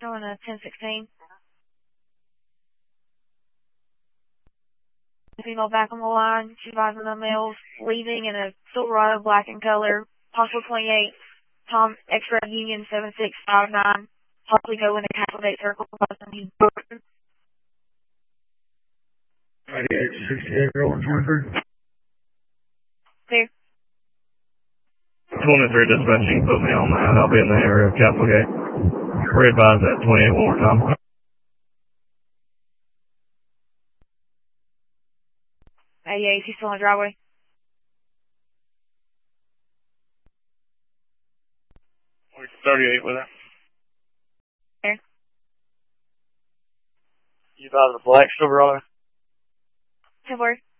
showing a 1016. Female back on the line. She's advising the males leaving in a Silverado black in color. Possible 28. Tom X-Ray Union 7659. Possibly go in the capital date circle. He's broken. 9868 rolling 23. Clear. 23 dispatching, put me on that. I'll be in the area of Capital Gate. Re-advise that 28 one more time. Yeah, he's still on the driveway. We're 38 with her. Here. You buy the black Silverado? Temporary.